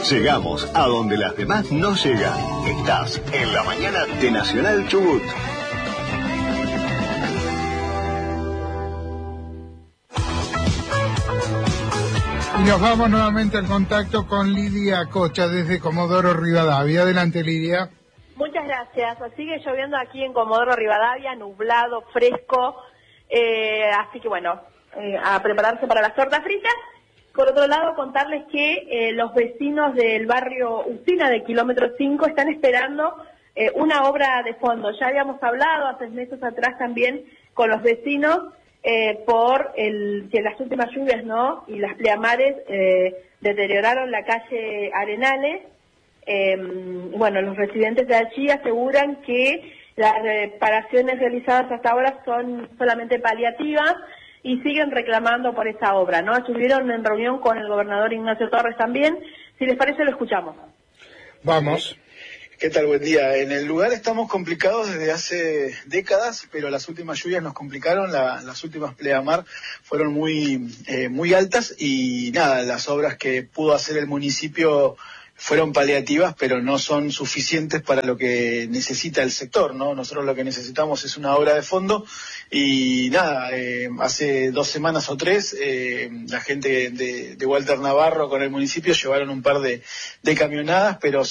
Llegamos a donde las demás no llegan. Estás en la mañana de Nacional Chubut. Y nos vamos nuevamente al contacto con Lidia Cocha desde Comodoro Rivadavia. Adelante, Lidia. Muchas gracias. Sigue lloviendo aquí en Comodoro Rivadavia, nublado, fresco, así que bueno, a prepararse para las tortas fritas. Por otro lado, contarles que los vecinos del barrio Usina de kilómetro 5 están esperando una obra de fondo. Ya habíamos hablado hace meses atrás también con los vecinos por que las últimas lluvias, ¿no? Y las pleamares deterioraron la calle Arenales. Bueno, los residentes de allí aseguran que las reparaciones realizadas hasta ahora son solamente paliativas y siguen reclamando por esa obra, ¿no? Estuvieron en reunión con el gobernador Ignacio Torres también. Si les parece, lo escuchamos. Vamos. ¿Qué tal? Buen día. En el lugar estamos complicados desde hace décadas, pero las últimas lluvias nos complicaron, las últimas pleamar fueron muy altas y nada, las obras que pudo hacer el municipio fueron paliativas, pero no son suficientes para lo que necesita el sector, ¿no? Nosotros lo que necesitamos es una obra de fondo y nada, hace 2 semanas o 3, la gente de Walter Navarro con el municipio llevaron un par de camionadas, pero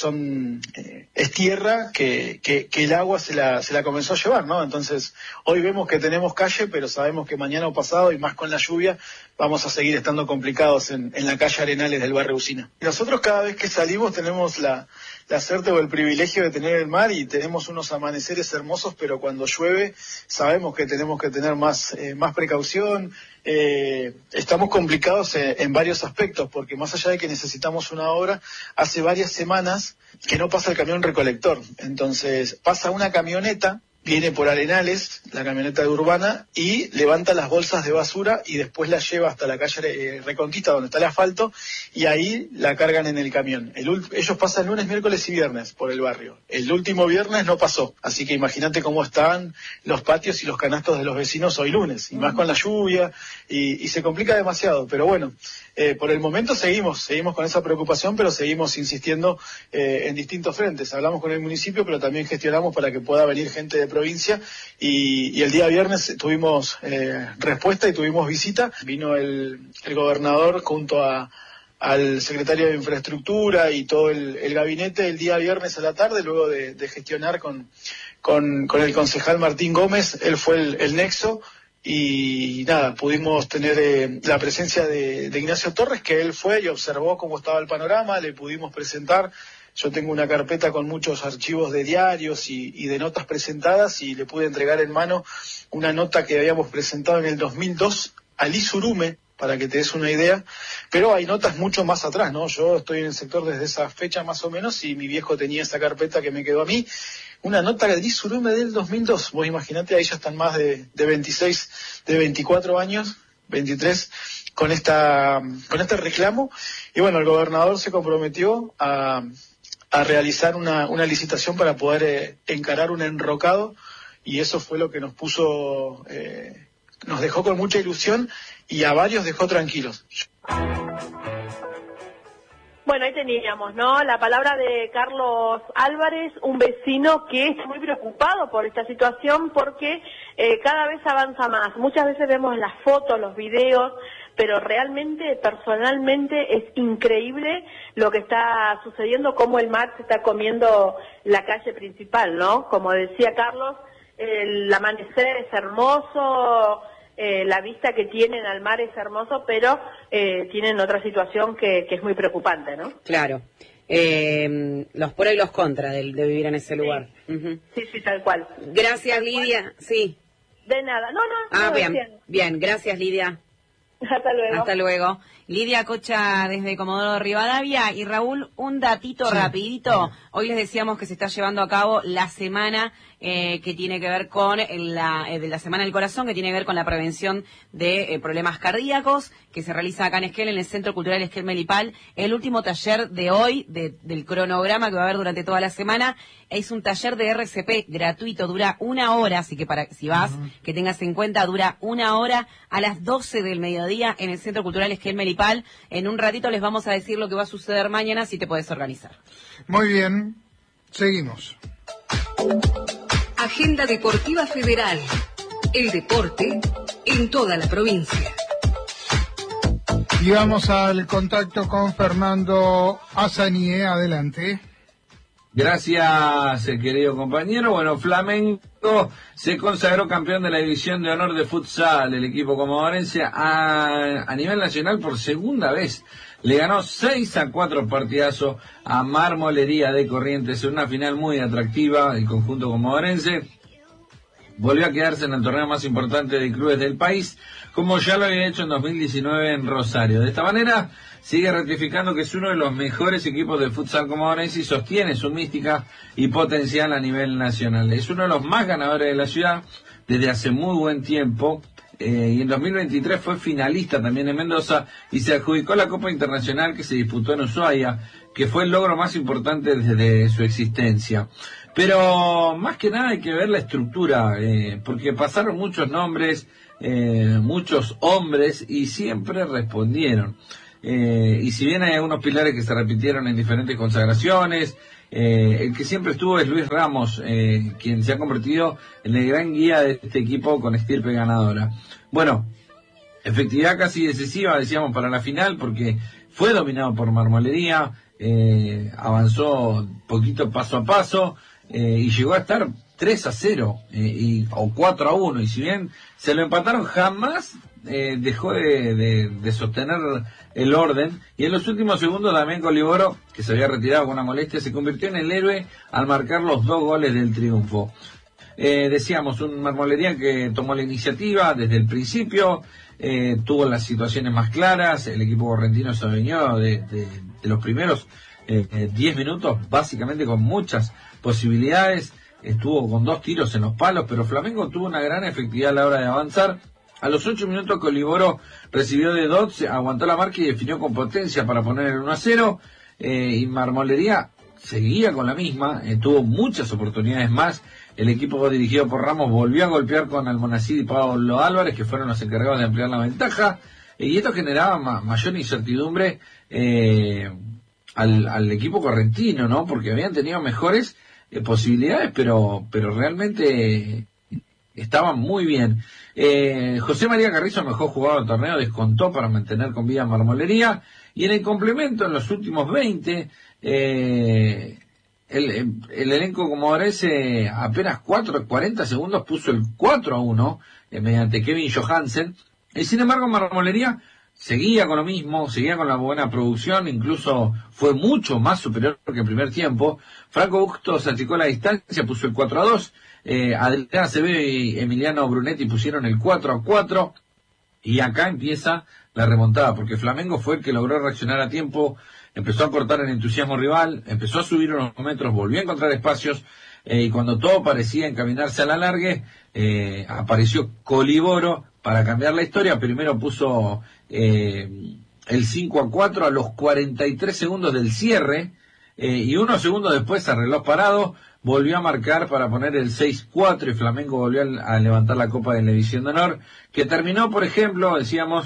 es tierra que el agua se la comenzó a llevar, ¿no? Entonces, hoy vemos que tenemos calle, pero sabemos que mañana o pasado, y más con la lluvia, vamos a seguir estando complicados en la calle Arenales del barrio Usina. Y nosotros cada vez que salimos tenemos la suerte o el privilegio de tener el mar y tenemos unos amaneceres hermosos, pero cuando llueve sabemos que tenemos que tener más precaución. Estamos complicados en varios aspectos, porque más allá de que necesitamos una obra, hace varias semanas que no pasa el camión recolector. Entonces pasa una camioneta, viene por Arenales, la camioneta de Urbana, y levanta las bolsas de basura y después la lleva hasta la calle Reconquista, donde está el asfalto, y ahí la cargan en el camión. Ellos pasan lunes, miércoles y viernes por el barrio. El último viernes no pasó, así que imagínate cómo están los patios y los canastos de los vecinos hoy lunes, y más con la lluvia, y se complica demasiado, pero bueno, por el momento seguimos con esa preocupación, pero seguimos insistiendo en distintos frentes. Hablamos con el municipio, pero también gestionamos para que pueda venir gente de provincia, y el día viernes tuvimos respuesta y tuvimos visita. Vino el gobernador junto al secretario de Infraestructura y todo el gabinete el día viernes a la tarde, luego de gestionar con el concejal Martín Gómez. Él fue el nexo. Y nada, pudimos tener la presencia de Ignacio Torres, que él fue y observó cómo estaba el panorama, le pudimos presentar. Yo tengo una carpeta con muchos archivos de diarios y de notas presentadas, y le pude entregar en mano una nota que habíamos presentado en el 2002 al Isurume, para que te des una idea, pero hay notas mucho más atrás, ¿no? Yo estoy en el sector desde esa fecha más o menos, y mi viejo tenía esa carpeta que me quedó a mí. Una nota del Isurume del 2002, vos imaginate, ahí ya están más de 26, de 24 años, 23, con este reclamo. Y bueno, el gobernador se comprometió a realizar una licitación para poder encarar un enrocado, y eso fue lo que nos puso, nos dejó con mucha ilusión, y a varios dejó tranquilos. Bueno, ahí teníamos, ¿no? La palabra de Carlos Álvarez, un vecino que está muy preocupado por esta situación porque cada vez avanza más. Muchas veces vemos las fotos, los videos, pero realmente, personalmente, es increíble lo que está sucediendo, cómo el mar se está comiendo la calle principal, ¿no? Como decía Carlos, el amanecer es hermoso, la vista que tienen al mar es hermoso, pero tienen otra situación que es muy preocupante, ¿no? Claro. Los pros y los contras de vivir en ese lugar. Sí. Uh-huh. Sí, tal cual. Gracias, tal Lidia. Cual. Sí. De nada. No, bien. Gracias, Lidia. Hasta luego. Hasta luego. Lidia Cocha desde Comodoro Rivadavia. Y Raúl, un datito rapidito. Hoy les decíamos que se está llevando a cabo la semana que tiene que ver con de la Semana del Corazón, que tiene que ver con la prevención de problemas cardíacos, que se realiza acá en Esquel, en el Centro Cultural Esquel Melipal. El último taller de hoy, del cronograma que va a haber durante toda la semana, es un taller de RCP gratuito, dura 1 hora, así que si vas, que tengas en cuenta, dura 1 hora a las 12 del mediodía en el Centro Cultural Esquel Melipal. municipal. En un ratito les vamos a decir lo que va a suceder mañana, si te podés organizar. Muy bien, seguimos. Agenda Deportiva Federal. El deporte en toda la provincia. Y vamos al contacto con Fernando Azanie. Adelante. Gracias, querido compañero. Bueno, Flamengo se consagró campeón de la división de honor de futsal. El equipo comodorense a nivel nacional por segunda vez le ganó 6-4 partidazos a Marmolería de Corrientes en una final muy atractiva. El conjunto comodorense volvió a quedarse en el torneo más importante de clubes del país, como ya lo había hecho en 2019 en Rosario. De esta manera, sigue ratificando que es uno de los mejores equipos de futsal comodorense y sostiene su mística y potencial a nivel nacional. Es uno de los más ganadores de la ciudad desde hace muy buen tiempo, y en 2023 fue finalista también en Mendoza y se adjudicó la Copa Internacional que se disputó en Ushuaia, que fue el logro más importante desde su existencia. Pero más que nada hay que ver la estructura, porque pasaron muchos nombres, muchos hombres y siempre respondieron. Y si bien hay algunos pilares que se repitieron en diferentes consagraciones, el que siempre estuvo es Luis Ramos, quien se ha convertido en el gran guía de este equipo con estirpe ganadora. Bueno, efectividad casi decisiva, decíamos, para la final, porque fue dominado por Marmolería, avanzó poquito paso a paso, y llegó a estar 3-0 o 4-1, y si bien se lo empataron, jamás dejó de sostener el orden, y en los últimos segundos Damián Coliboro, que se había retirado con una molestia, se convirtió en el héroe al marcar los 2 goles del triunfo. Decíamos, un Marmolería que tomó la iniciativa desde el principio, tuvo las situaciones más claras, el equipo correntino se adueñó de los primeros 10 minutos, básicamente con muchas posibilidades, estuvo con 2 tiros en los palos, pero Flamengo tuvo una gran efectividad a la hora de avanzar. A los 8 minutos Coliboro recibió de Dodds, aguantó la marca y definió con potencia para poner el 1-0, y Marmolería seguía con la misma, tuvo muchas oportunidades más. El equipo dirigido por Ramos volvió a golpear con Almonacid y Pablo Álvarez, que fueron los encargados de ampliar la ventaja, y esto generaba mayor incertidumbre al equipo correntino, ¿no? Porque habían tenido mejores posibilidades, pero realmente estaban muy bien. José María Carrizo, mejor jugador del torneo, descontó para mantener con vida a Marmolería, y en el complemento, en los últimos 20, el elenco comodorense apenas 40 segundos puso el 4-1 mediante Kevin Johansen, y sin embargo Marmolería seguía con lo mismo, seguía con la buena producción, incluso fue mucho más superior que el primer tiempo. Franco Bustos achicó la distancia, puso el 4-2, Adrián Acevedo y Emiliano Brunetti pusieron el 4-4, y acá empieza la remontada, porque Flamengo fue el que logró reaccionar a tiempo, empezó a cortar el entusiasmo rival, empezó a subir unos metros, volvió a encontrar espacios, y cuando todo parecía encaminarse a la largue, apareció Coliboro para cambiar la historia. Primero puso el 5-4 a los 43 segundos del cierre, y unos segundos después, a reloj parado, volvió a marcar para poner el 6-4, y Flamengo volvió a levantar la Copa de la División de Honor, que terminó, por ejemplo, decíamos,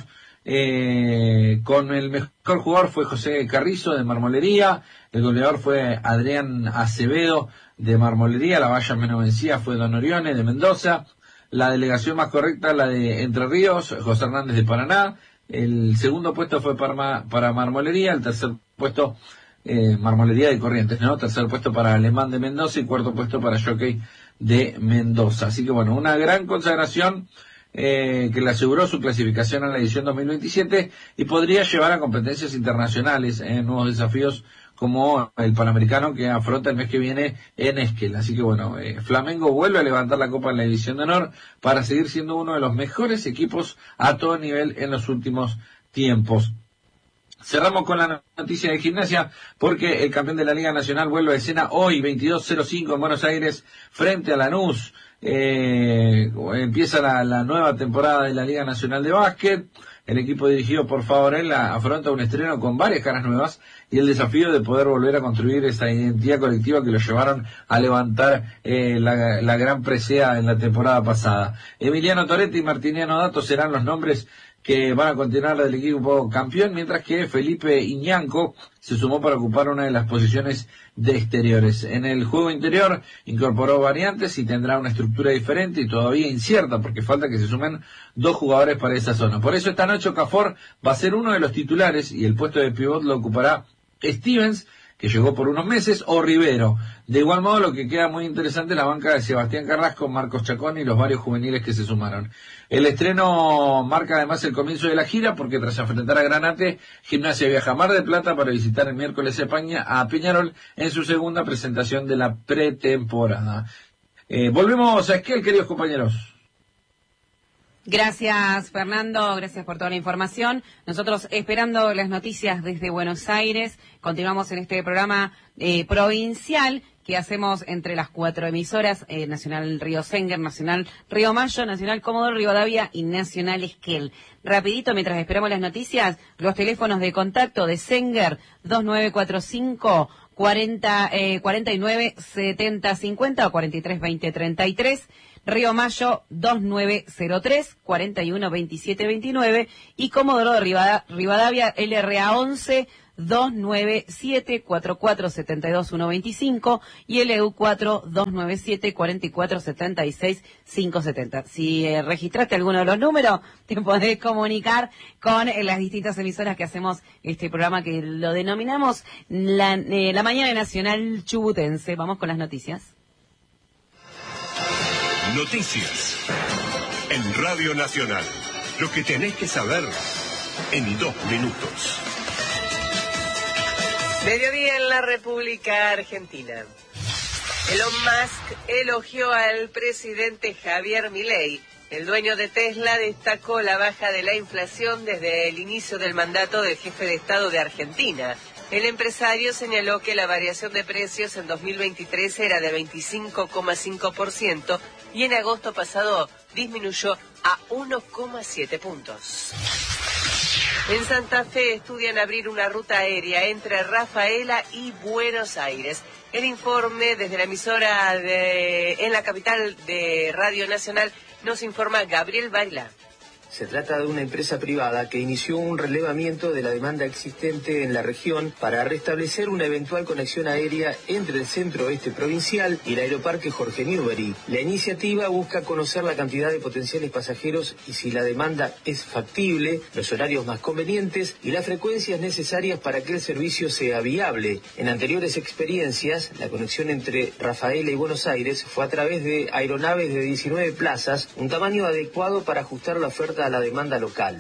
con el mejor jugador fue José Carrizo de Marmolería, el goleador fue Adrián Acevedo de Marmolería, la valla menos vencida fue Don Orione de Mendoza, la delegación más correcta la de Entre Ríos, José Hernández de Paraná, el segundo puesto fue para Marmolería, el tercer puesto Marmolería de Corrientes, ¿no? Tercer puesto para Alemán de Mendoza y cuarto puesto para Jockey de Mendoza. Así que bueno, una gran consagración que le aseguró su clasificación a la edición 2027 y podría llevar a competencias internacionales en nuevos desafíos como el Panamericano que afronta el mes que viene en Esquel. Así que bueno, Flamengo vuelve a levantar la Copa en la División de Honor para seguir siendo uno de los mejores equipos a todo nivel en los últimos tiempos. Cerramos con la noticia de Gimnasia porque el campeón de la Liga Nacional vuelve a escena hoy, 22:05 en Buenos Aires, frente a Lanús. Empieza la nueva temporada de la Liga Nacional de Básquet. El equipo dirigido por Favorella afronta un estreno con varias caras nuevas y el desafío de poder volver a construir esa identidad colectiva que lo llevaron a levantar la gran presea en la temporada pasada. Emiliano Toretti y Martiniano Dato serán los nombres que van a continuar del equipo campeón, mientras que Felipe Iñanco se sumó para ocupar una de las posiciones de exteriores. En el juego interior incorporó variantes y tendrá una estructura diferente y todavía incierta, porque falta que se sumen 2 jugadores para esa zona. Por eso esta noche Okafor va a ser uno de los titulares y el puesto de pivot lo ocupará Stevens, que llegó por unos meses, o Rivero. De igual modo, lo que queda muy interesante es la banca de Sebastián Carrasco, Marcos Chacón y los varios juveniles que se sumaron. El estreno marca además el comienzo de la gira, porque tras enfrentar a Granate, Gimnasia viaja a Mar del Plata para visitar el miércoles a Peñarol en su segunda presentación de la pretemporada. Volvemos a Esquel, queridos compañeros. Gracias, Fernando, gracias por toda la información. Nosotros esperando las noticias desde Buenos Aires, continuamos en este programa provincial que hacemos entre las 4 emisoras, Nacional Río Senguer, Nacional Río Mayo, Nacional Comodoro Rivadavia y Nacional Esquel. Rapidito, mientras esperamos las noticias, los teléfonos de contacto de Senguer, 2945 49 70 50 o 43 20 33, Río Mayo 2903 41 27 29 y Comodoro de Rivadavia LRA 11 297 44 72 125 y LU 4 297 44 76 570. Si registraste alguno de los números, te podés comunicar con las distintas emisoras que hacemos este programa que lo denominamos la Mañana Nacional Chubutense. Vamos con las noticias. Noticias en Radio Nacional. Lo que tenés que saber en 2 minutos. Mediodía en la República Argentina. Elon Musk elogió al presidente Javier Milei. El dueño de Tesla destacó la baja de la inflación desde el inicio del mandato del jefe de Estado de Argentina. El empresario señaló que la variación de precios en 2023 era de 25,5% y en agosto pasado disminuyó a 1,7 puntos. En Santa Fe estudian abrir una ruta aérea entre Rafaela y Buenos Aires. El informe desde la emisora en la capital de Radio Nacional nos informa Gabriel Baila. Se trata de una empresa privada que inició un relevamiento de la demanda existente en la región para restablecer una eventual conexión aérea entre el centro oeste provincial y el aeroparque Jorge Newbery. La iniciativa busca conocer la cantidad de potenciales pasajeros y si la demanda es factible, los horarios más convenientes y las frecuencias necesarias para que el servicio sea viable. En anteriores experiencias, la conexión entre Rafaela y Buenos Aires fue a través de aeronaves de 19 plazas, un tamaño adecuado para ajustar la oferta a la demanda local.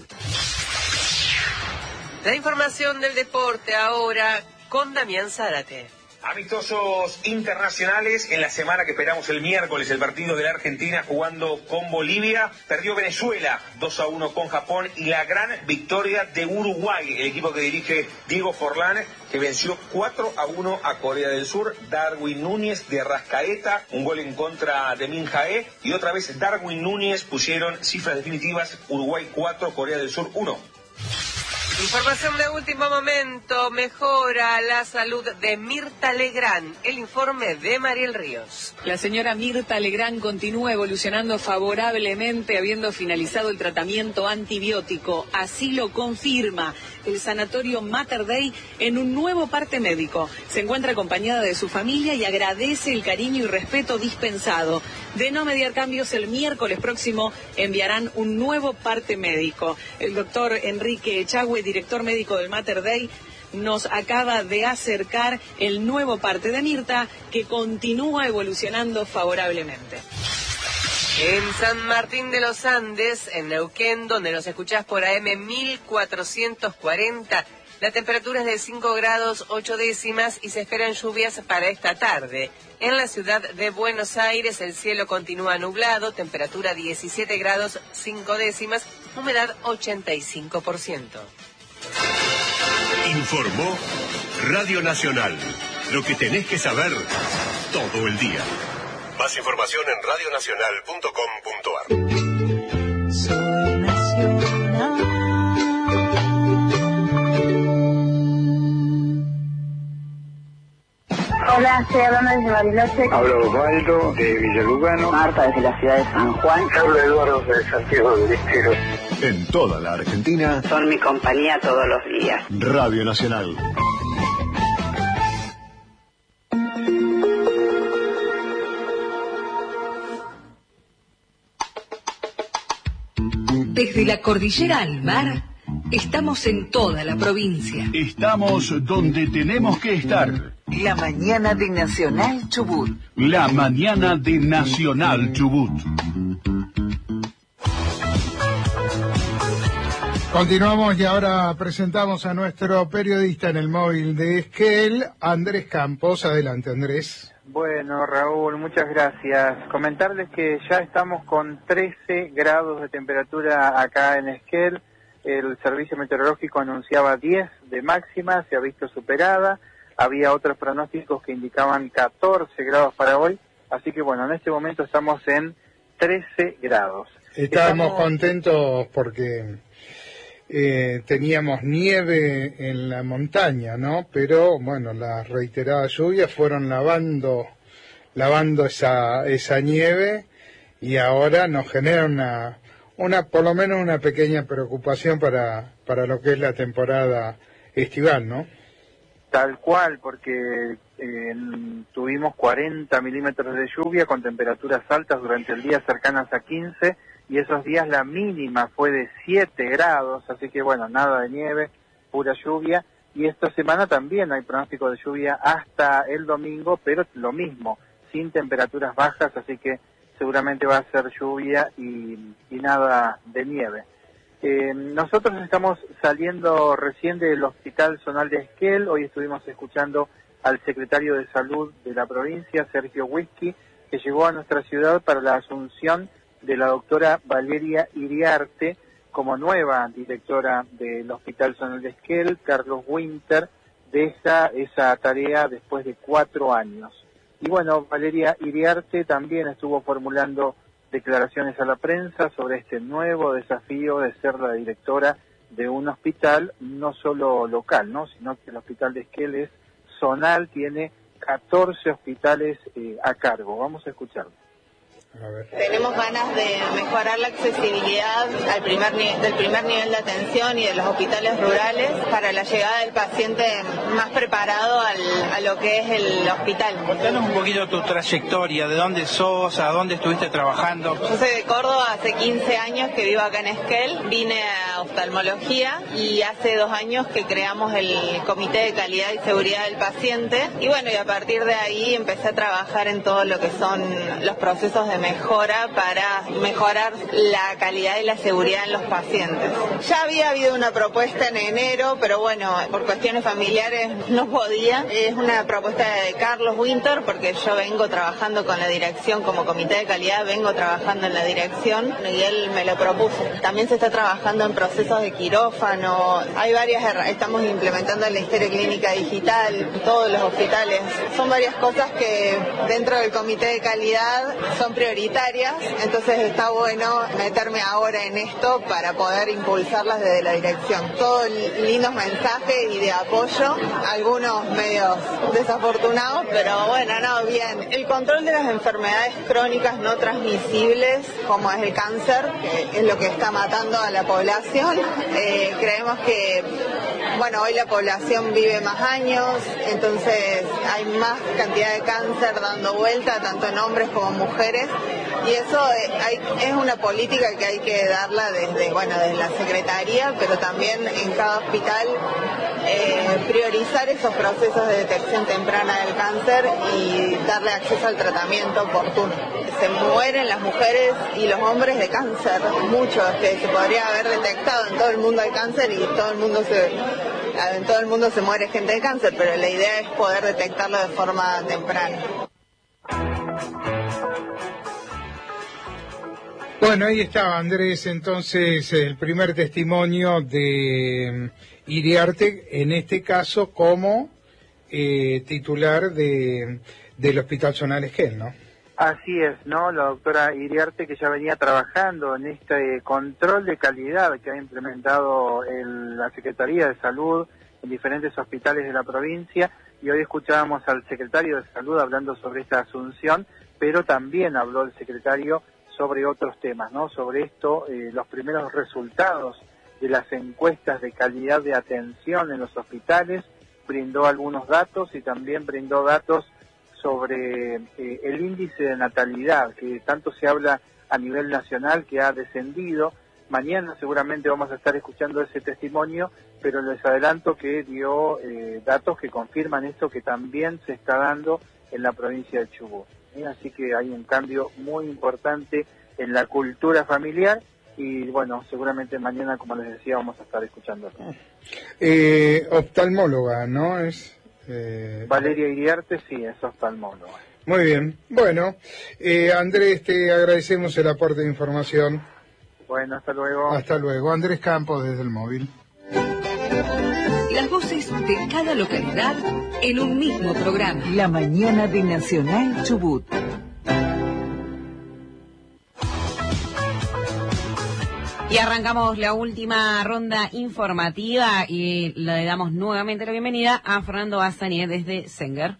La información del deporte ahora con Damián Zárate. Amistosos internacionales en la semana que esperamos el miércoles, el partido de la Argentina jugando con Bolivia. Perdió Venezuela 2-1 con Japón y la gran victoria de Uruguay, el equipo que dirige Diego Forlán, que venció 4-1 a Corea del Sur. Darwin Núñez de Arrascaeta, un gol en contra de Min Jae y otra vez Darwin Núñez pusieron cifras definitivas. Uruguay 4, Corea del Sur 1. Información de último momento, mejora la salud de Mirta Legrand. El informe de Mariel Ríos. La señora Mirta Legrand continúa evolucionando favorablemente habiendo finalizado el tratamiento antibiótico. Así lo confirma el sanatorio Mater Dei en un nuevo parte médico. Se encuentra acompañada de su familia y agradece el cariño y respeto dispensado. De no mediar cambios, el miércoles próximo enviarán un nuevo parte médico. El doctor Enrique Echagüe, director médico del Mater Dei, nos acaba de acercar el nuevo parte de Mirta, que continúa evolucionando favorablemente. En San Martín de los Andes, en Neuquén, donde nos escuchás por AM 1440, la temperatura es de 5 grados 8 décimas y se esperan lluvias para esta tarde. En la ciudad de Buenos Aires el cielo continúa nublado, temperatura 17 grados 5 décimas, humedad 85%. Informó Radio Nacional. Lo que tenés que saber todo el día. Más información en radionacional.com.ar. Soy nacional. Hola, estoy hablando desde Bariloche. Hablo Osvaldo de Villalugano. Marta desde la ciudad de San Juan. Hablo Eduardo de Santiago del Estero. En toda la Argentina. Son mi compañía todos los días. Radio Nacional. Desde la cordillera al mar, estamos en toda la provincia. Estamos donde tenemos que estar. La mañana de Nacional Chubut. La mañana de Nacional Chubut. Continuamos y ahora presentamos a nuestro periodista en el móvil de Esquel, Andrés Campos. Adelante, Andrés. Bueno, Raúl, muchas gracias. Comentarles que ya estamos con 13 grados de temperatura acá en Esquel. El servicio meteorológico anunciaba 10 de máxima, se ha visto superada. Había otros pronósticos que indicaban 14 grados para hoy. Así que bueno, en este momento estamos en 13 grados. Estamos contentos porque teníamos nieve en la montaña, ¿no? Pero bueno, las reiteradas lluvias fueron lavando esa nieve y ahora nos genera por lo menos una pequeña preocupación para lo que es la temporada estival, ¿no? Tal cual, porque tuvimos 40 milímetros de lluvia con temperaturas altas durante el día cercanas a 15, y esos días la mínima fue de 7 grados, así que bueno, nada de nieve, pura lluvia. Y esta semana también hay pronóstico de lluvia hasta el domingo, pero lo mismo, sin temperaturas bajas, así que seguramente va a ser lluvia y nada de nieve. Nosotros estamos saliendo recién del Hospital Zonal de Esquel. Hoy estuvimos escuchando al secretario de Salud de la provincia, Sergio Whisky, que llegó a nuestra ciudad para la asunción de la doctora Valeria Iriarte como nueva directora del Hospital Zonal de Esquel. Carlos Winter deja esa tarea después de 4 años. Y bueno, Valeria Iriarte también estuvo formulando declaraciones a la prensa sobre este nuevo desafío de ser la directora de un hospital, no solo local, ¿no? Sino que el Hospital de Esquel es zonal, tiene 14 hospitales a cargo. Vamos a escucharlo. Tenemos ganas de mejorar la accesibilidad del primer nivel de atención y de los hospitales rurales para la llegada del paciente más preparado a lo que es el hospital. Contanos un poquito tu trayectoria, de dónde sos, a dónde estuviste trabajando. Yo soy de Córdoba, hace 15 años que vivo acá en Esquel, vine a oftalmología y hace 2 años que creamos el Comité de Calidad y Seguridad del Paciente, y bueno, y a partir de ahí empecé a trabajar en todo lo que son los procesos de mejora para mejorar la calidad y la seguridad en los pacientes. Ya había habido una propuesta en enero, pero bueno, por cuestiones familiares no podía. Es una propuesta de Carlos Winter, porque yo vengo trabajando con la dirección como comité de calidad, vengo trabajando en la dirección y él me lo propuso. También se está trabajando en procesos de quirófano, hay estamos implementando la historia clínica digital en todos los hospitales. Son varias cosas que dentro del comité de calidad son prioritarias, entonces está bueno meterme ahora en esto para poder impulsarlas desde la dirección. Todos lindos mensajes y de apoyo, algunos medios desafortunados, pero bueno, no, bien. El control de las enfermedades crónicas no transmisibles, como es el cáncer, que es lo que está matando a la población, creemos que, bueno, hoy la población vive más años, entonces hay más cantidad de cáncer dando vuelta, tanto en hombres como en mujeres, y eso es una política que hay que darla desde la Secretaría, pero también en cada hospital priorizar esos procesos de detección temprana del cáncer y darle acceso al tratamiento oportuno. Se mueren las mujeres y los hombres de cáncer, muchos que se podría haber detectado. En todo el mundo hay cáncer y en todo el mundo se muere gente de cáncer, pero la idea es poder detectarlo de forma temprana. Bueno, ahí estaba Andrés, entonces el primer testimonio de Iriarte, en este caso como titular del Hospital Zonal Esquel, ¿no? Así es, ¿no? La doctora Iriarte, que ya venía trabajando en este control de calidad que ha implementado la Secretaría de Salud en diferentes hospitales de la provincia, y hoy escuchábamos al secretario de Salud hablando sobre esta asunción, pero también habló el secretario sobre otros temas, ¿no? Sobre esto, los primeros resultados de las encuestas de calidad de atención en los hospitales, brindó algunos datos y también brindó datos sobre el índice de natalidad, que tanto se habla a nivel nacional, que ha descendido. Mañana seguramente vamos a estar escuchando ese testimonio, pero les adelanto que dio datos que confirman esto, que también se está dando en la provincia de Chubut. Así que hay un cambio muy importante en la cultura familiar y bueno, seguramente mañana, como les decía, vamos a estar escuchando. Oftalmóloga, ¿no? Es Valeria Iriarte, sí, es oftalmóloga. Muy bien. Bueno, Andrés, te agradecemos el aporte de información. Bueno, hasta luego. Hasta luego. Andrés Campos desde el móvil. Las voces de cada localidad en un mismo programa. La mañana de Nacional Chubut. Y arrancamos la última ronda informativa y le damos nuevamente la bienvenida a Fernando Bazañez desde Senguer.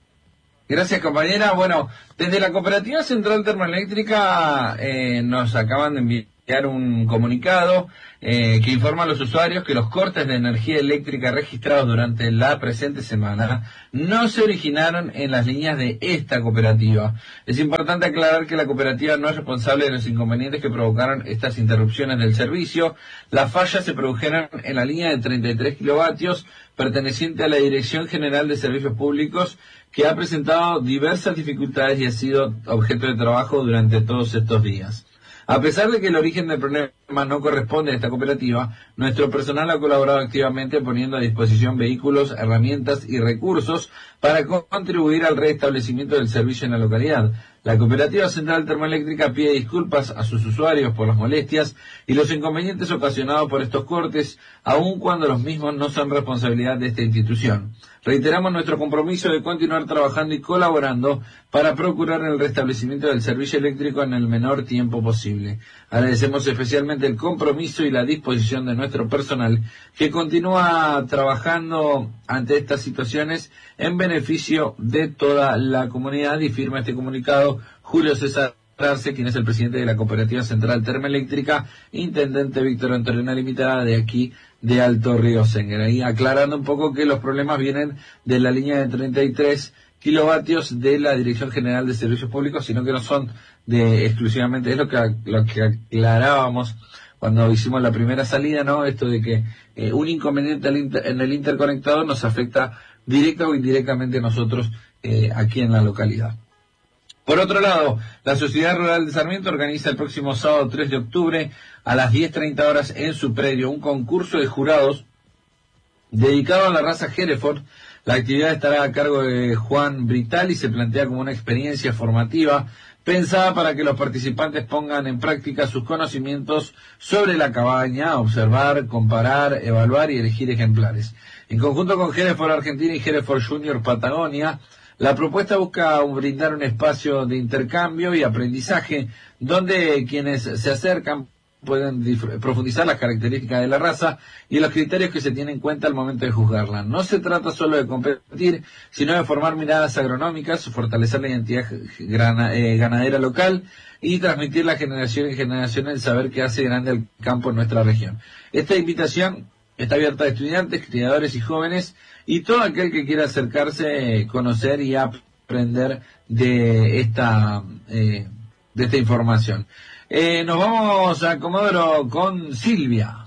Gracias, compañera. Bueno, desde la Cooperativa Central Termoeléctrica nos acaban de enviar un comunicado que informa a los usuarios que los cortes de energía eléctrica registrados durante la presente semana no se originaron en las líneas de esta cooperativa. Es importante aclarar que la cooperativa no es responsable de los inconvenientes que provocaron estas interrupciones del servicio. Las fallas se produjeron en la línea de 33 kilovatios perteneciente a la Dirección General de Servicios Públicos, que ha presentado diversas dificultades y ha sido objeto de trabajo durante todos estos días. A pesar de que el origen del problema no corresponde a esta cooperativa, nuestro personal ha colaborado activamente poniendo a disposición vehículos, herramientas y recursos para contribuir al restablecimiento del servicio en la localidad. La Cooperativa Central Termoeléctrica pide disculpas a sus usuarios por las molestias y los inconvenientes ocasionados por estos cortes, aun cuando los mismos no son responsabilidad de esta institución. Reiteramos nuestro compromiso de continuar trabajando y colaborando para procurar el restablecimiento del servicio eléctrico en el menor tiempo posible. Agradecemos especialmente el compromiso y la disposición de nuestro personal, que continúa trabajando ante estas situaciones en beneficio de toda la comunidad, y firma este comunicado Julio César Arce, quien es el presidente de la Cooperativa Central Termoeléctrica, intendente Víctor Antonio Limitada de aquí de Alto Río Senguer. Ahí aclarando un poco que los problemas vienen de la línea de 33 kilovatios de la Dirección General de Servicios Públicos, sino que no son de exclusivamente, es lo que aclarábamos cuando hicimos la primera salida, ¿no? Esto de que un inconveniente en el interconectador nos afecta directa o indirectamente a nosotros aquí en la localidad. Por otro lado, la Sociedad Rural de Sarmiento organiza el próximo sábado 3 de octubre a las 10:30 horas en su predio un concurso de jurados dedicado a la raza Hereford. La actividad estará a cargo de Juan Brital y se plantea como una experiencia formativa pensada para que los participantes pongan en práctica sus conocimientos sobre la cabaña, observar, comparar, evaluar y elegir ejemplares. En conjunto con Hereford Argentina y Hereford Junior Patagonia, la propuesta busca brindar un espacio de intercambio y aprendizaje donde quienes se acercan pueden profundizar las características de la raza y los criterios que se tienen en cuenta al momento de juzgarla. No se trata solo de competir, sino de formar miradas agronómicas, fortalecer la identidad ganadera local y transmitir la generación en generación el saber que hace grande al campo en nuestra región. Esta invitación está abierta a estudiantes, criadores y jóvenes y todo aquel que quiera acercarse, conocer y aprender de esta información. Nos vamos a Comodoro con Silvia.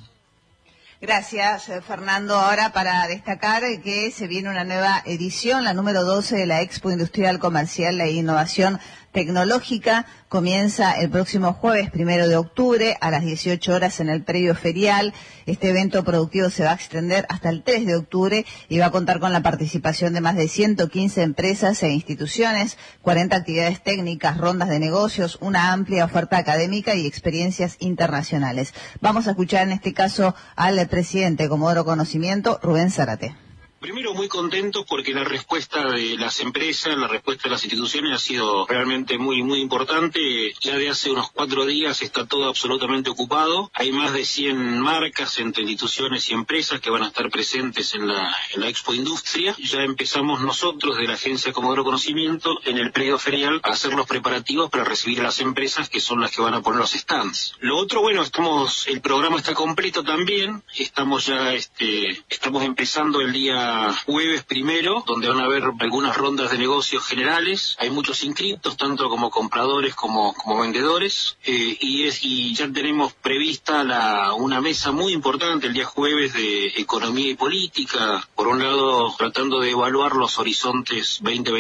Gracias, Fernando. Ahora para destacar que se viene una nueva edición, la número 12 de la Expo Industrial, Comercial e Innovación Tecnológica. Comienza el próximo jueves 1 de octubre a las 18 horas en el predio ferial. Este evento productivo se va a extender hasta el 3 de octubre y va a contar con la participación de más de 115 empresas e instituciones, 40 actividades técnicas, rondas de negocios, una amplia oferta académica y experiencias internacionales. Vamos a escuchar en este caso al presidente de Comodoro Conocimiento, Rubén Zárate. Primero, muy contentos porque la respuesta de las empresas, la respuesta de las instituciones ha sido realmente muy importante. Ya de hace unos 4 días está todo absolutamente ocupado. Hay más de 100 marcas entre instituciones y empresas que van a estar presentes en la Expo Industria. Ya empezamos nosotros de la Agencia Comodoro Conocimiento en el predio ferial a hacer los preparativos para recibir a las empresas que son las que van a poner los stands. Lo otro, bueno, el programa está completo también. Estamos empezando el día jueves 1, donde van a haber algunas rondas de negocios generales. Hay muchos inscriptos, tanto como compradores como vendedores, y ya tenemos prevista una mesa muy importante el día jueves de economía y política. Por un lado, tratando de evaluar los horizontes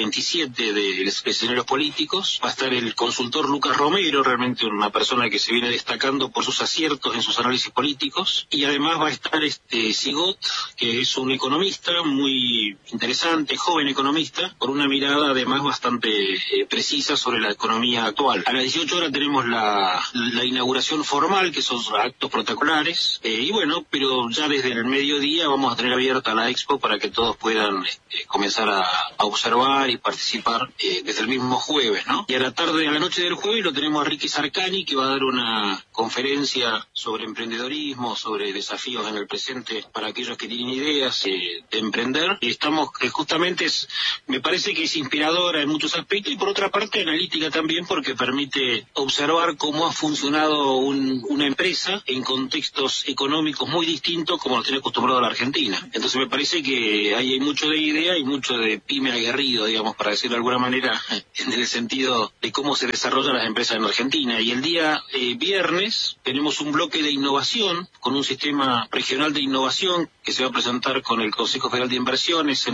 2027 de los escenarios políticos. Va a estar el consultor Lucas Romero, realmente una persona que se viene destacando por sus aciertos en sus análisis políticos, y además va a estar Sigot, que es un economista muy interesante, joven economista, con una mirada además bastante precisa sobre la economía actual. A las 18 horas tenemos la inauguración formal, que son actos protocolares, y bueno, pero ya desde el mediodía vamos a tener abierta la expo para que todos puedan comenzar a observar y participar desde el mismo jueves, ¿no? Y a la noche del jueves lo tenemos a Ricky Sarcani, que va a dar una conferencia sobre emprendedorismo, sobre desafíos en el presente para aquellos que tienen ideas de emprender. Estamos justamente, me parece que es inspiradora en muchos aspectos, y por otra parte analítica también, porque permite observar cómo ha funcionado una empresa en contextos económicos muy distintos como nos tiene acostumbrado la Argentina. Entonces me parece que hay mucho de idea y mucho de pyme aguerrido, digamos, para decirlo de alguna manera, en el sentido de cómo se desarrollan las empresas en Argentina. Y el día viernes tenemos un bloque de innovación con un sistema regional de innovación que se va a presentar con el Consejo Federal de Inversiones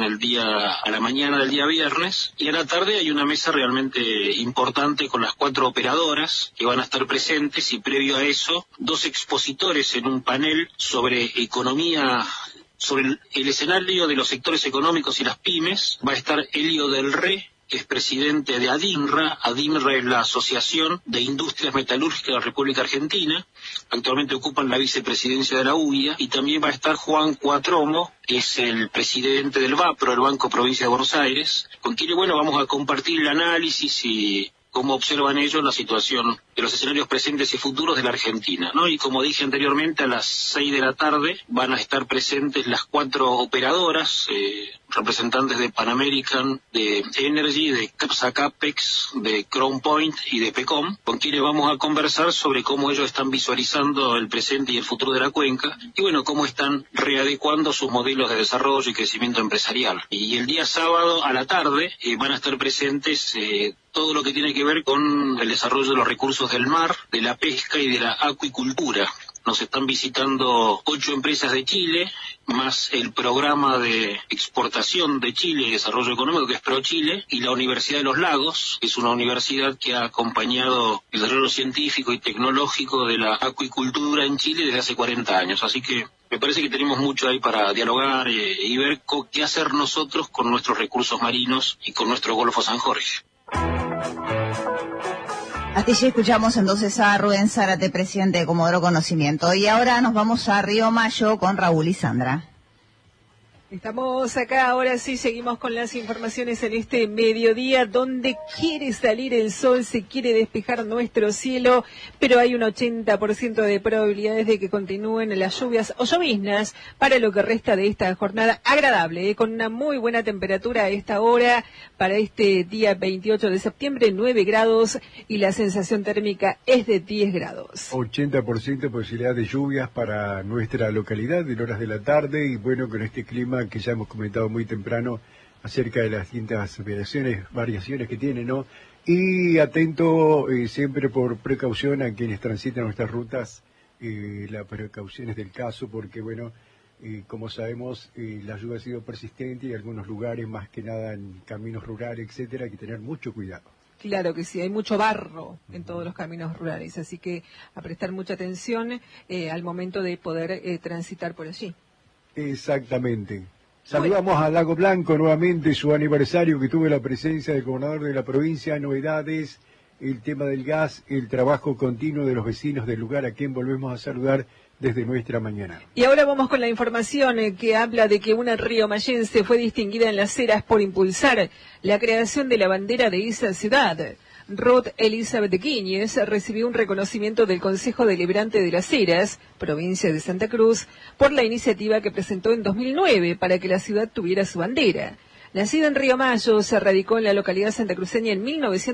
a la mañana del día viernes, y a la tarde hay una mesa realmente importante con las 4 operadoras que van a estar presentes, y previo a eso 2 expositores en un panel sobre economía, sobre el escenario de los sectores económicos y las pymes. Va a estar Elio del Re, que es presidente de ADINRA. ADINRA es la Asociación de Industrias Metalúrgicas de la República Argentina. Actualmente ocupan la vicepresidencia de la UIA. Y también va a estar Juan Cuatromo, que es el presidente del BAPRO, el Banco Provincia de Buenos Aires, con quien, bueno, vamos a compartir el análisis y cómo observan ellos la situación de los escenarios presentes y futuros de la Argentina, ¿no? Y como dije anteriormente, a las 6 de la tarde van a estar presentes las 4 operadoras, representantes de Pan American, de Energy, de Capsa Capex, de Crown Point y de PECOM, con quienes vamos a conversar sobre cómo ellos están visualizando el presente y el futuro de la cuenca, y bueno, cómo están readecuando sus modelos de desarrollo y crecimiento empresarial. Y el día sábado a la tarde van a estar presentes todo lo que tiene que ver con el desarrollo de los recursos del mar, de la pesca y de la acuicultura. Nos están visitando 8 empresas de Chile, más el programa de exportación de Chile y desarrollo económico, que es ProChile, y la Universidad de los Lagos, que es una universidad que ha acompañado el desarrollo científico y tecnológico de la acuicultura en Chile desde hace 40 años. Así que me parece que tenemos mucho ahí para dialogar y ver qué hacer nosotros con nuestros recursos marinos y con nuestro Golfo San Jorge. Hasta allí escuchamos entonces a Rubén Zárate, presidente de Comodoro Conocimiento. Y ahora nos vamos a Río Mayo con Raúl y Sandra. Estamos acá, ahora sí, seguimos con las informaciones en este mediodía, donde quiere salir el sol, se quiere despejar nuestro cielo, pero hay un 80% de probabilidades de que continúen las lluvias o lloviznas para lo que resta de esta jornada agradable, con una muy buena temperatura a esta hora, para este día 28 de septiembre, 9 grados, y la sensación térmica es de 10 grados. 80% de posibilidad de lluvias para nuestra localidad en horas de la tarde, y bueno, con este clima que ya hemos comentado muy temprano acerca de las distintas variaciones que tiene, ¿no? Y atento siempre por precaución a quienes transitan nuestras rutas, las precauciones del caso, porque bueno, como sabemos, la lluvia ha sido persistente y en algunos lugares, más que nada en caminos rurales, etcétera, hay que tener mucho cuidado. Claro que sí, hay mucho barro en todos los caminos rurales, así que a prestar mucha atención al momento de poder transitar por allí. Exactamente. Saludamos a Lago Blanco nuevamente, su aniversario, que tuve la presencia del gobernador de la provincia, novedades, el tema del gas, el trabajo continuo de los vecinos del lugar, a quien volvemos a saludar desde nuestra mañana. Y ahora vamos con la información que habla de que una riomayense fue distinguida en Las Heras por impulsar la creación de la bandera de esa ciudad. Ruth Elizabeth Guíñez recibió un reconocimiento del Consejo Deliberante de Las Heras, provincia de Santa Cruz, por la iniciativa que presentó en 2009 para que la ciudad tuviera su bandera. Nacida en Río Mayo, se radicó en la localidad santacruceña en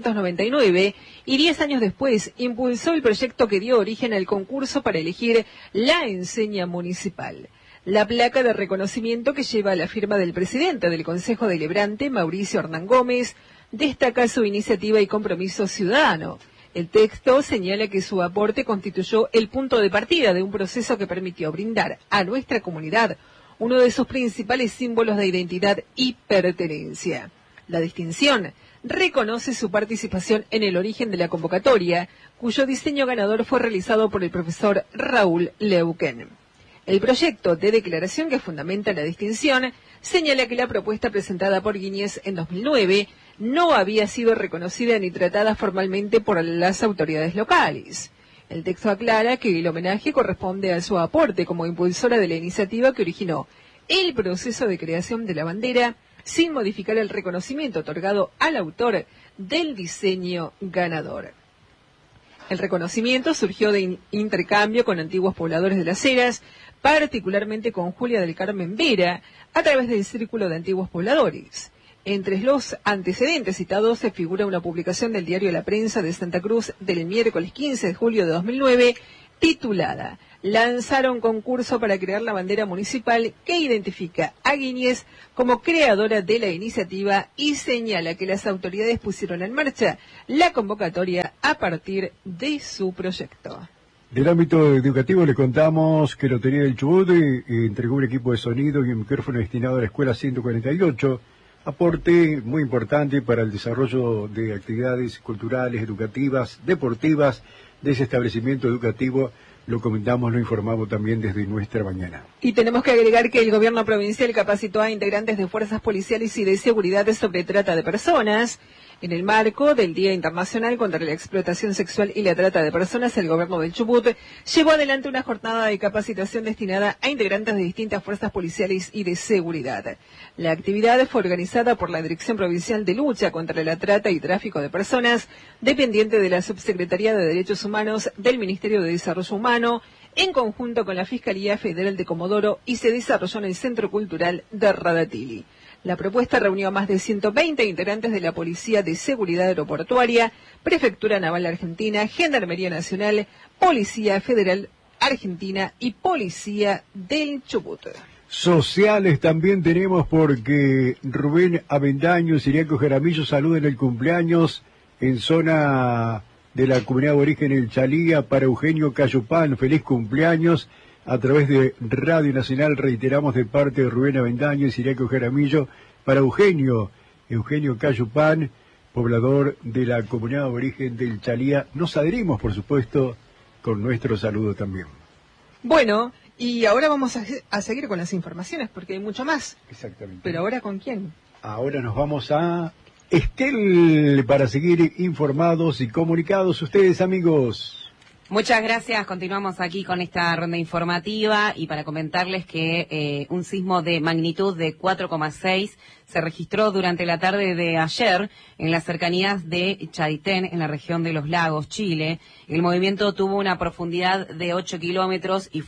1999 y 10 años después impulsó el proyecto que dio origen al concurso para elegir la enseña municipal. La placa de reconocimiento, que lleva la firma del presidente del Consejo Deliberante, Mauricio Hernán Gómez, destaca su iniciativa y compromiso ciudadano. El texto señala que su aporte constituyó el punto de partida de un proceso que permitió brindar a nuestra comunidad uno de sus principales símbolos de identidad y pertenencia. La distinción reconoce su participación en el origen de la convocatoria, cuyo diseño ganador fue realizado por el profesor Raúl Leuquén. El proyecto de declaración que fundamenta la distinción señala que la propuesta presentada por Guíñez en 2009 no había sido reconocida ni tratada formalmente por las autoridades locales. El texto aclara que el homenaje corresponde a su aporte como impulsora de la iniciativa que originó el proceso de creación de la bandera, sin modificar el reconocimiento otorgado al autor del diseño ganador. El reconocimiento surgió de intercambio con antiguos pobladores de Las Heras, particularmente con Julia del Carmen Vera, a través del Círculo de Antiguos Pobladores. Entre los antecedentes citados se figura una publicación del diario La Prensa de Santa Cruz del miércoles 15 de julio de 2009, titulada «Lanzaron concurso para crear la bandera municipal», que identifica a Guíñez como creadora de la iniciativa y señala que las autoridades pusieron en marcha la convocatoria a partir de su proyecto. Del ámbito educativo le contamos que Lotería del Chubut entregó un equipo de sonido y un micrófono destinado a la Escuela 148, aporte muy importante para el desarrollo de actividades culturales, educativas, deportivas de ese establecimiento educativo. Lo comentamos, lo informamos también desde nuestra mañana. Y tenemos que agregar que el gobierno provincial capacitó a integrantes de fuerzas policiales y de seguridad sobre trata de personas. En el marco del Día Internacional contra la Explotación Sexual y la Trata de Personas, el gobierno del Chubut llevó adelante una jornada de capacitación destinada a integrantes de distintas fuerzas policiales y de seguridad. La actividad fue organizada por la Dirección Provincial de Lucha contra la Trata y Tráfico de Personas, dependiente de la Subsecretaría de Derechos Humanos del Ministerio de Desarrollo Humano, en conjunto con la Fiscalía Federal de Comodoro, y se desarrolló en el Centro Cultural de Radatili. La propuesta reunió a más de 120 integrantes de la Policía de Seguridad Aeroportuaria, Prefectura Naval Argentina, Gendarmería Nacional, Policía Federal Argentina y Policía del Chubut. Sociales también tenemos, porque Rubén Avendaño y Siriaco Jaramillo saludan el cumpleaños en zona de la comunidad de origen El Chalía para Eugenio Cayupán. Feliz cumpleaños. A través de Radio Nacional reiteramos de parte de Rubén Avendaño y Siriaco Jaramillo para Eugenio Cayupán, poblador de la comunidad de origen del Chalía. Nos adherimos, por supuesto, con nuestro saludo también. Bueno, y ahora vamos a seguir con las informaciones, porque hay mucho más. Exactamente. ¿Pero ahora con quién? Ahora nos vamos a Estel para seguir informados y comunicados ustedes, amigos. Muchas gracias. Continuamos aquí con esta ronda informativa y para comentarles que un sismo de magnitud de 4,6 se registró durante la tarde de ayer en las cercanías de Chaitén, en la región de Los Lagos, Chile. El movimiento tuvo una profundidad de 8 kilómetros y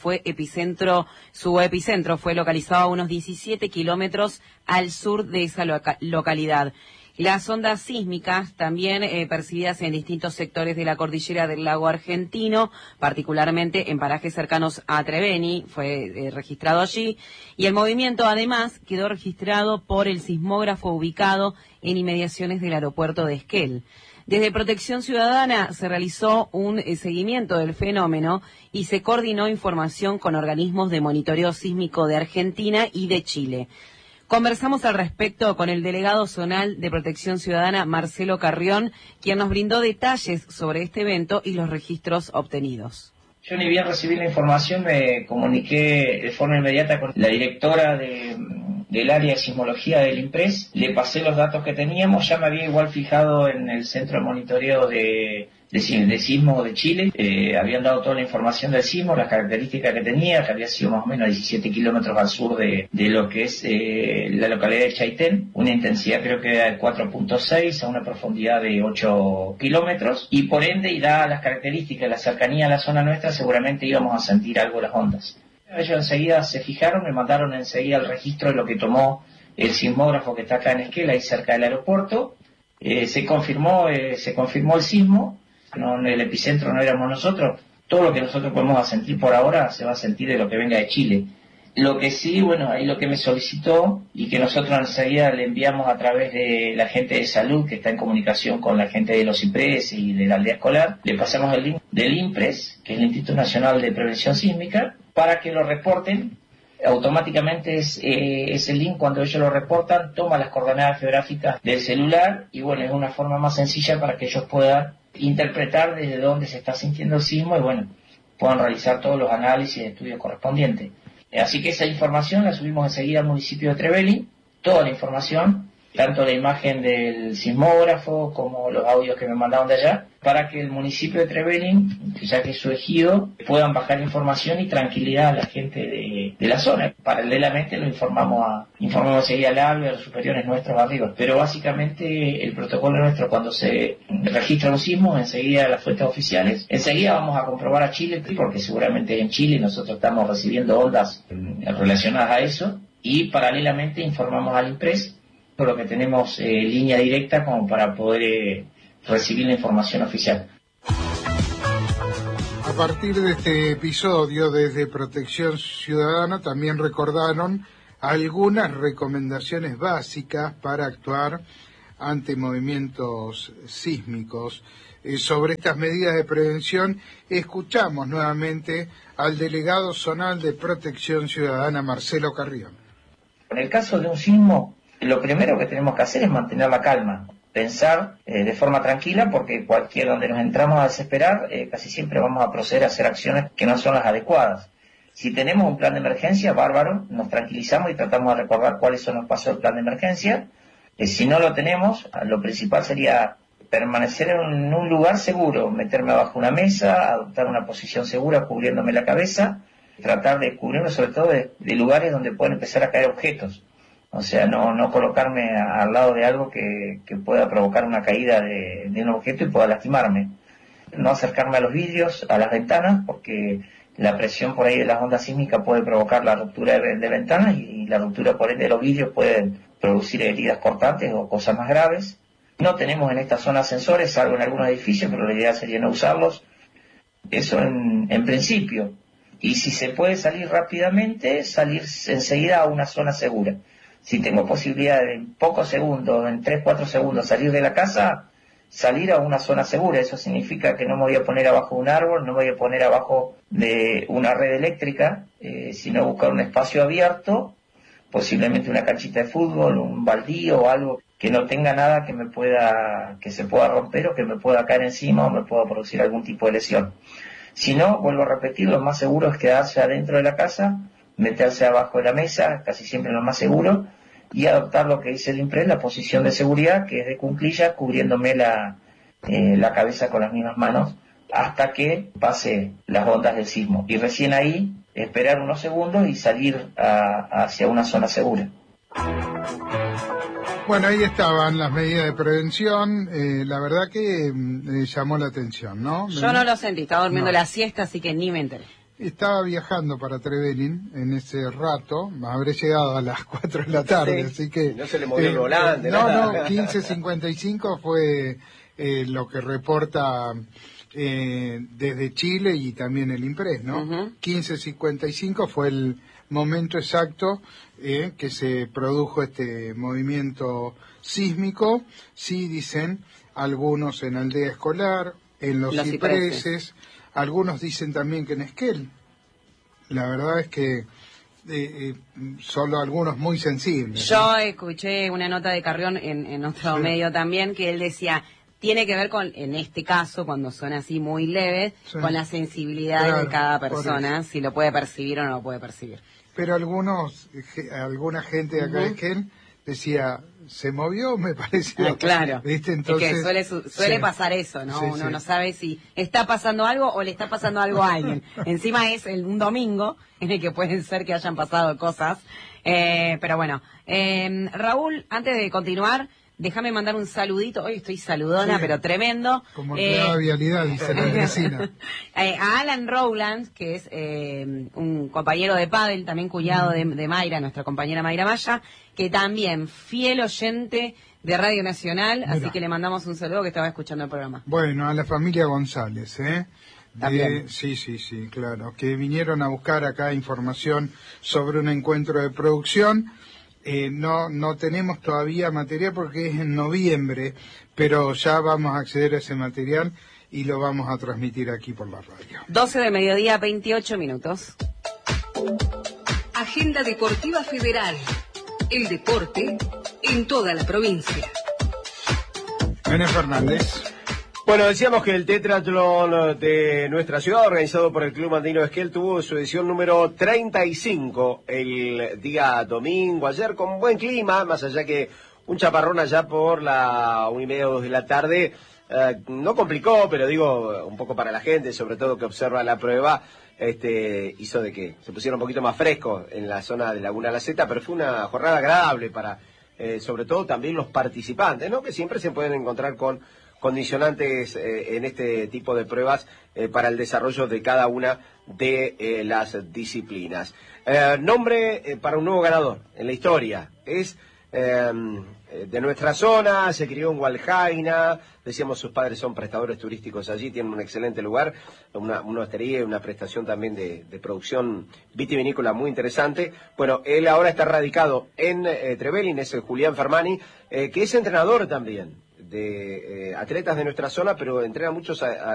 su epicentro fue localizado a unos 17 kilómetros al sur de esa localidad. Las ondas sísmicas también percibidas en distintos sectores de la cordillera del lago argentino, particularmente en parajes cercanos a Treveni, fue registrado allí. Y el movimiento además quedó registrado por el sismógrafo ubicado en inmediaciones del aeropuerto de Esquel. Desde Protección Ciudadana se realizó un seguimiento del fenómeno y se coordinó información con organismos de monitoreo sísmico de Argentina y de Chile. Conversamos al respecto con el delegado zonal de Protección Ciudadana, Marcelo Carrión, quien nos brindó detalles sobre este evento y los registros obtenidos. Yo ni bien recibí la información, me comuniqué de forma inmediata con la directora del área de sismología del IMPRES, le pasé los datos que teníamos, ya me había igual fijado en el centro de monitoreo de de sismo de Chile. Habían dado toda la información del sismo, las características que tenía, que había sido más o menos a 17 kilómetros al sur de lo que es la localidad de Chaitén, una intensidad creo que era de 4.6 a una profundidad de 8 kilómetros, y por ende, y dadas las características, la cercanía a la zona nuestra, seguramente íbamos a sentir algo las ondas. Ellos enseguida se fijaron, me mandaron enseguida el registro de lo que tomó el sismógrafo que está acá en Esquel, ahí cerca del aeropuerto. Se confirmó el sismo. No, el epicentro no éramos nosotros. Todo lo que nosotros podemos sentir por ahora se va a sentir de lo que venga de Chile. Lo que sí, bueno, ahí lo que me solicitó y que nosotros enseguida le enviamos a través de la gente de salud que está en comunicación con la gente de los IPRES y de la aldea escolar, le pasamos el link del INPRES, que es el Instituto Nacional de Prevención Sísmica, para que lo reporten. Automáticamente ese link, cuando ellos lo reportan, toma las coordenadas geográficas del celular y bueno, es una forma más sencilla para que ellos puedan interpretar desde dónde se está sintiendo el sismo y bueno, puedan realizar todos los análisis y estudios correspondientes. Así que esa información la subimos enseguida al municipio de Trevelin, toda la información, tanto la imagen del sismógrafo como los audios que me mandaron de allá, para que el municipio de Trevelin, ya que es su ejido, puedan bajar información y tranquilidad a la gente de la zona. Paralelamente lo informamos enseguida al ALBE, a los superiores nuestros arriba. Pero básicamente el protocolo nuestro, cuando se registra los sismos, enseguida a las fuentes oficiales, enseguida vamos a comprobar a Chile, porque seguramente en Chile nosotros estamos recibiendo ondas relacionadas a eso, y paralelamente informamos al INPRES, por lo que tenemos línea directa como para poder recibir la información oficial. A partir de este episodio, desde Protección Ciudadana también recordaron algunas recomendaciones básicas para actuar ante movimientos sísmicos. Sobre estas medidas de prevención, escuchamos nuevamente al delegado zonal de Protección Ciudadana, Marcelo Carrión. En el caso de un sismo, lo primero que tenemos que hacer es mantener la calma, pensar de forma tranquila, porque donde nos entramos a desesperar, casi siempre vamos a proceder a hacer acciones que no son las adecuadas. Si tenemos un plan de emergencia, bárbaro, nos tranquilizamos y tratamos de recordar cuáles son los pasos del plan de emergencia. Si no lo tenemos, lo principal sería permanecer en un lugar seguro, meterme abajo una mesa, adoptar una posición segura cubriéndome la cabeza, tratar de cubrirme sobre todo de lugares donde pueden empezar a caer objetos. O sea, no colocarme al lado de algo que pueda provocar una caída de un objeto y pueda lastimarme. No acercarme a los vidrios, a las ventanas, porque la presión por ahí de las ondas sísmicas puede provocar la ruptura de ventanas y la ruptura por ende de los vidrios puede producir heridas cortantes o cosas más graves. No tenemos en esta zona ascensores, salvo en algunos edificios, pero la idea sería no usarlos. Eso en principio. Y si se puede salir rápidamente, salir enseguida a una zona segura. Si tengo posibilidad de en pocos segundos, en 3-4 segundos, salir de la casa, salir a una zona segura. Eso significa que no me voy a poner abajo de un árbol, no me voy a poner abajo de una red eléctrica, sino buscar un espacio abierto, posiblemente una canchita de fútbol, un baldío o algo que no tenga nada que se pueda romper o que me pueda caer encima o me pueda producir algún tipo de lesión. Si no, vuelvo a repetir, lo más seguro es quedarse adentro de la casa, meterse abajo de la mesa, casi siempre lo más seguro, y adoptar lo que dice el INPRES, la posición de seguridad, que es de cuclillas, cubriéndome la cabeza con las mismas manos, hasta que pase las ondas del sismo. Y recién ahí, esperar unos segundos y salir hacia una zona segura. Bueno, ahí estaban las medidas de prevención. La verdad que llamó la atención, ¿no? Yo no lo sentí, estaba durmiendo la siesta, así que ni me enteré. Estaba viajando para Trevelin en ese rato, habré llegado a las 4 de la tarde, sí. Así que... No se le movió el volante, No, 15:55 fue lo que reporta desde Chile y también el INPRES, ¿no? 15:55 fue el momento exacto que se produjo este movimiento sísmico. Sí, dicen algunos en Aldea Escolar, en los cipreses. Algunos dicen también que en Esquel. La verdad es que solo algunos muy sensibles. Yo escuché una nota de Carrión en otro medio también, que él decía, tiene que ver con, en este caso, cuando son así muy leves, con la sensibilidad de cada persona, si lo puede percibir o no lo puede percibir. Pero alguna gente de acá de Esquel decía, se movió, me pareció. Claro. ¿Viste? Entonces, es que suele pasar eso, ¿no? Sí, Uno no sabe si está pasando algo o le está pasando algo a alguien. Encima es un domingo en el que pueden ser que hayan pasado cosas. Pero bueno, Raúl, antes de continuar, déjame mandar un saludito. Hoy estoy saludona, pero tremendo. Como nueva vialidad, dice la vecina. A Alan Rowland, que es un compañero de pádel, también cuñado de Mayra, nuestra compañera Mayra Maya, que también fiel oyente de Radio Nacional, así que le mandamos un saludo que estaba escuchando el programa. Bueno, a la familia González, También. Sí, claro, que vinieron a buscar acá información sobre un encuentro de producción. No tenemos todavía material porque es en noviembre, pero ya vamos a acceder a ese material y lo vamos a transmitir aquí por la radio. 12 del mediodía, 28 minutos. Agenda Deportiva Federal. El deporte en toda la provincia. Menem Fernández. Bueno, decíamos que el tetratlón de nuestra ciudad, organizado por el Club Andino de Esquel, tuvo su edición número 35 el día domingo, ayer con buen clima, más allá que un chaparrón allá por la 1:30 o 2 de la tarde, no complicó, pero digo, un poco para la gente, sobre todo que observa la prueba, hizo de que se pusiera un poquito más fresco en la zona de Laguna La Zeta, pero fue una jornada agradable para, sobre todo también los participantes, ¿no? Que siempre se pueden encontrar con condicionantes en este tipo de pruebas para el desarrollo de cada una de las disciplinas. Nombre para un nuevo ganador en la historia. Es de nuestra zona, se crió en Hualjaina, decíamos sus padres son prestadores turísticos allí, tienen un excelente lugar, una hostería y una prestación también de producción vitivinícola muy interesante. Bueno, él ahora está radicado en Trevelin, es el Julián Fermani, que es entrenador también de atletas de nuestra zona, pero entrena muchos a